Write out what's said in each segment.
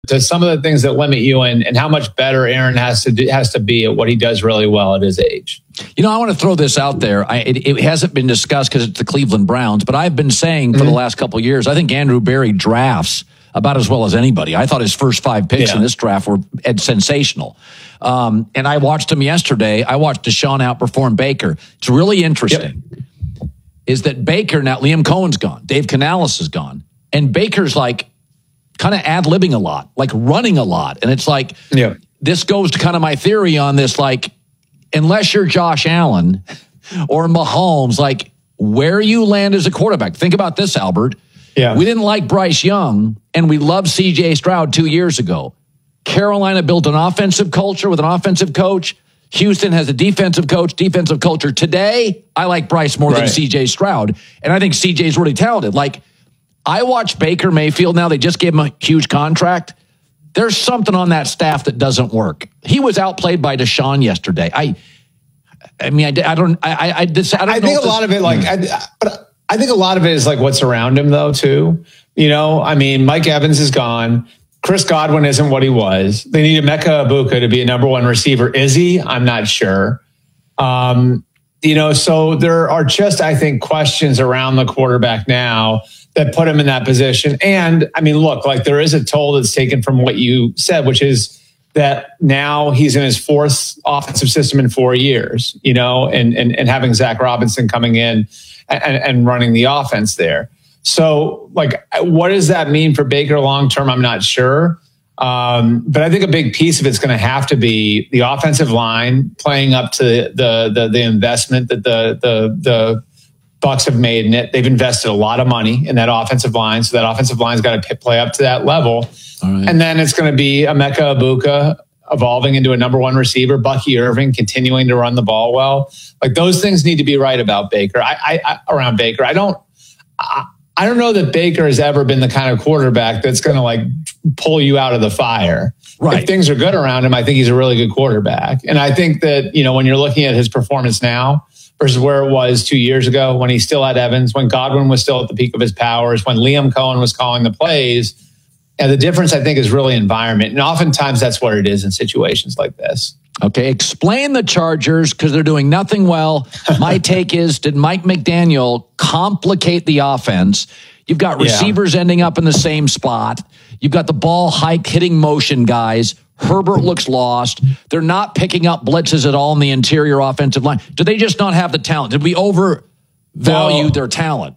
to some of the things that limit you and how much better Aaron has to be at what he does really well at his age. You know, I want to throw this out there. It hasn't been discussed because it's the Cleveland Browns, but I've been saying for the last couple of years, I think Andrew Berry drafts about as well as anybody. I thought his first 5 picks in this draft were sensational. And I watched him yesterday. I watched Deshaun outperform Baker. It's really interesting is that Baker, now Liam Cohen's gone. Dave Canales is gone. And Baker's like kind of ad-libbing a lot, like running a lot. And it's like, this goes to kind of my theory on this, like, unless you're Josh Allen or Mahomes, like where you land as a quarterback. Think about this, Albert. Yeah. We didn't like Bryce Young, and we loved C.J. Stroud 2 years ago. Carolina built an offensive culture with an offensive coach. Houston has a defensive coach, defensive culture. Today, I like Bryce more than C.J. Stroud, and I think C.J.'s really talented. Like, I watch Baker Mayfield now. They just gave him a huge contract. There's something on that staff that doesn't work. He was outplayed by Deshaun yesterday. I think a lot of it, like, I think a lot of it is like what's around him, though, too. You know, I mean, Mike Evans is gone. Chris Godwin isn't what he was. They need Emeka Egbuka to be a number 1 receiver. Is he? I'm not sure. You know, so there are just, I think, questions around the quarterback now that put him in that position. And I mean, look, like there is a toll that's taken from what you said, which is that now he's in his 4th offensive system in 4 years, you know, and having Zach Robinson coming in and running the offense there. So like, what does that mean for Baker long-term? I'm not sure. But I think a big piece of it's going to have to be the offensive line playing up to the investment that the Bucs have made in it. They've invested a lot of money in that offensive line. So that offensive line's got to play up to that level. Right. And then it's going to be Emeka Egbuka evolving into a number 1 receiver, Bucky Irving continuing to run the ball well. Like those things need to be right about Baker. Around Baker. I don't know that Baker has ever been the kind of quarterback that's going to like pull you out of the fire. Right. If things are good around him, I think he's a really good quarterback. And I think that, you know, when you're looking at his performance now versus where it was 2 years ago, when he still had Evans, when Godwin was still at the peak of his powers, when Liam Cohen was calling the plays, and the difference, I think, is really environment. And oftentimes that's what it is in situations like this. Okay, explain the Chargers because they're doing nothing well. My take is, did Mike McDaniel complicate the offense? You've got receivers ending up in the same spot. You've got the ball hike hitting motion guys. Herbert looks lost. They're not picking up blitzes at all in the interior offensive line. Do they just not have the talent? Did we overvalue their talent?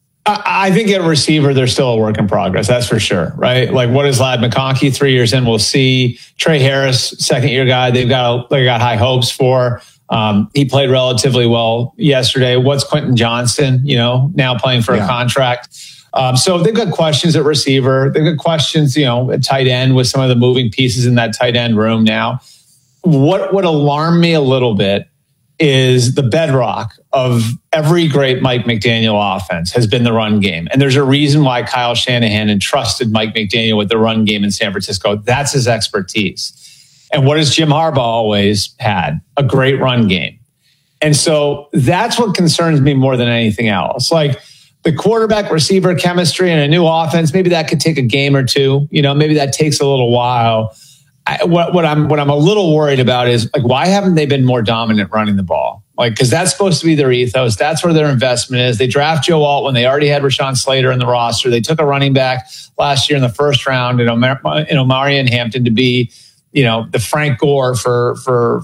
I think at receiver, they're still a work in progress. That's for sure, right? Like, what is Ladd McConkey 3 years in? We'll see. Trey Harris, second-year guy, they got high hopes for. He played relatively well yesterday. What's Quentin Johnston, you know, now playing for a contract? So they've got questions at receiver. They've got questions, you know, at tight end with some of the moving pieces in that tight end room now. What would alarm me a little bit is the bedrock of every great Mike McDaniel offense has been the run game. And there's a reason why Kyle Shanahan entrusted Mike McDaniel with the run game in San Francisco. That's his expertise. And what has Jim Harbaugh always had? A great run game. And so that's what concerns me more than anything else. Like the quarterback receiver chemistry and a new offense, maybe that could take a game or two. You know, maybe that takes a little while. What I'm a little worried about is like, why haven't they been more dominant running the ball? Like, because that's supposed to be their ethos. That's where their investment is. They draft Joe Alt when they already had Rashawn Slater in the roster. They took a running back last year in the first round in Omarion Hampton to be, you know, the Frank Gore for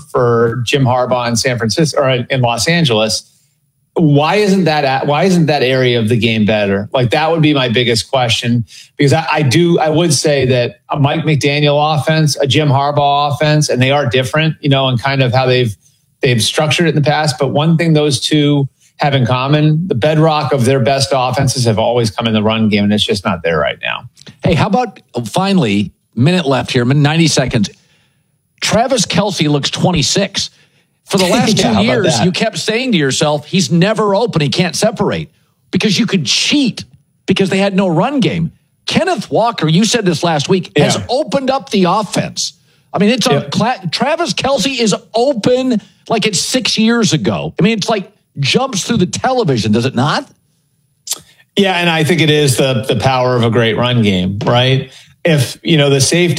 Jim Harbaugh in San Francisco or in Los Angeles. Why isn't that area of the game better? Like that would be my biggest question, because I would say that a Mike McDaniel offense, a Jim Harbaugh offense, and they are different, you know, and kind of how they've structured it in the past. But one thing those two have in common, the bedrock of their best offenses have always come in the run game, and it's just not there right now. Hey, how about finally, minute left here, 90 seconds. Travis Kelce looks 26. For the last 2 years, you kept saying to yourself, he's never open. He can't separate because you could cheat because they had no run game. Kenneth Walker, you said this last week, has opened up the offense. I mean, Travis Kelce is open like it's 6 years ago. I mean, it's like jumps through the television, does it not? Yeah, and I think it is the power of a great run game, right? if, the safety